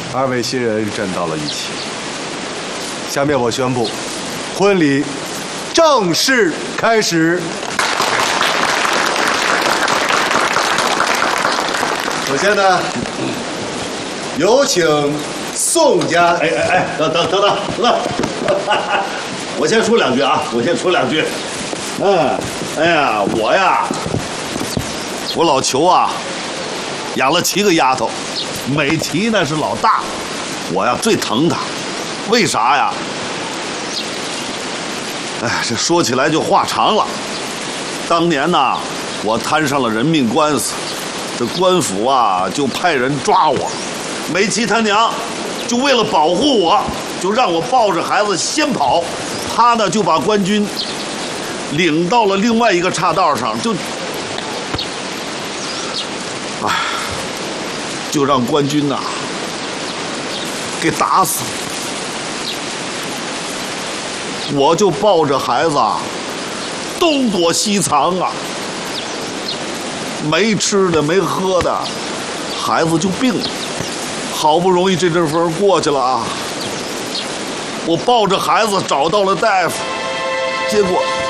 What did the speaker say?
二位新人站到了一起。下面我宣布，婚礼正式开始。首先呢，有请宋家。 等，我先说两句啊，我老裘啊，养了7个丫头，美琪那是老大，我呀最疼她，为啥呀？哎，这说起来就话长了。当年呐，我摊上了人命官司，这官府啊就派人抓我，美琪她娘就为了保护我，就让我抱着孩子先跑，他呢就把官军领到了另外一个岔道上，就让官军呐给打死。我就抱着孩子东躲西藏啊，没吃的没喝的，孩子就病了。好不容易这阵风过去了啊，我抱着孩子找到了大夫，结果